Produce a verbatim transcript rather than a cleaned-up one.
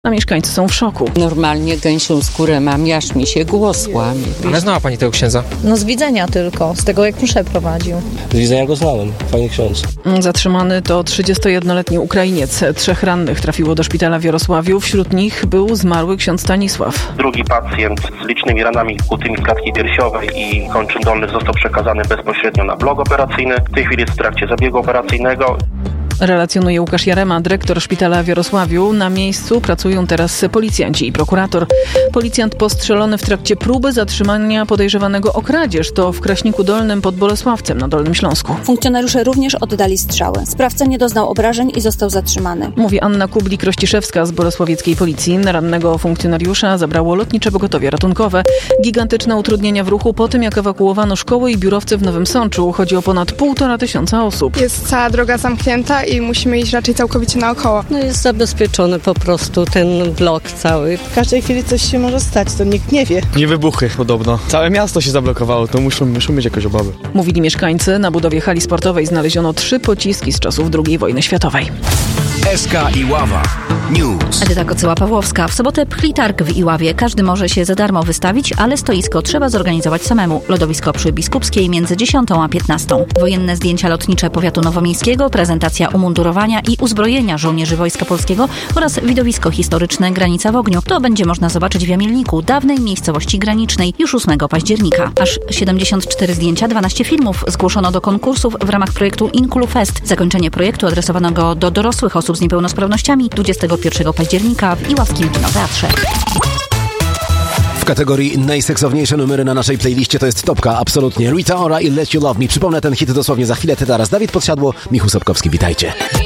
A mieszkańcy są w szoku. Normalnie gęsią skórę mam, aż mi się głos łamie. Ale znała pani tego księdza? No z widzenia tylko, z tego jak mszę prowadził. Z widzenia go znałem, fajny ksiądz. Zatrzymany to trzydziestojednoletni Ukrainiec. Trzech rannych trafiło do szpitala w Jarosławiu. Wśród nich był zmarły ksiądz Stanisław. Drugi pacjent z licznymi ranami kutymi w klatki piersiowej i kończyn dolnych został przekazany bezpośrednio na blok operacyjny. W tej chwili jest w trakcie zabiegu operacyjnego. Relacjonuje Łukasz Jarema, dyrektor szpitala w Jarosławiu. Na miejscu pracują teraz policjanci i prokurator. Policjant postrzelony w trakcie próby zatrzymania podejrzewanego o kradzież. To w Kraśniku Dolnym pod Bolesławcem na Dolnym Śląsku. Funkcjonariusze również oddali strzały. Sprawca nie doznał obrażeń i został zatrzymany. Mówi Anna Kublik-Rościszewska z bolesławieckiej policji. Rannego funkcjonariusza zabrało lotnicze pogotowie ratunkowe. Gigantyczne utrudnienia w ruchu po tym, jak ewakuowano szkoły i biurowce w Nowym Sączu. Chodzi o ponad półtora tysiąca osób. Jest cała droga zamknięta i musimy iść raczej całkowicie naokoło. No jest zabezpieczony po prostu ten blok cały. W każdej chwili coś się może stać, to nikt nie wie. Nie wybuchy podobno. Całe miasto się zablokowało, to muszą, muszą mieć jakieś obawy. Mówili mieszkańcy. Na budowie hali sportowej znaleziono trzy pociski z czasów drugiej wojny światowej. S K Iława News. Edyta Kocyła-Pawłowska. W sobotę pchli targ w Iławie. Każdy może się za darmo wystawić, ale stoisko trzeba zorganizować samemu. Lodowisko przy Biskupskiej między dziesiątą a piętnastą. Wojenne zdjęcia lotnicze powiatu nowomiejskiego, prezentacja umundurowania i uzbrojenia żołnierzy Wojska Polskiego oraz widowisko historyczne Granica w ogniu. To będzie można zobaczyć w Jamielniku, dawnej miejscowości granicznej, już ósmego października. Aż siedemdziesiąt cztery zdjęcia, dwanaście filmów zgłoszono do konkursów w ramach projektu Inkulu Fest. Zakończenie projektu adresowanego do dorosłych osób z niepełnosprawnościami dwudziestego pierwszego października w Iławskim Kinoteatrze. W kategorii najseksowniejsze numery na naszej playliście to jest topka, absolutnie. Rita Ora i Let You Love Me. Przypomnę ten hit dosłownie za chwilę. Ty teraz Dawid Podsiadło, Michał Sobkowski. Witajcie.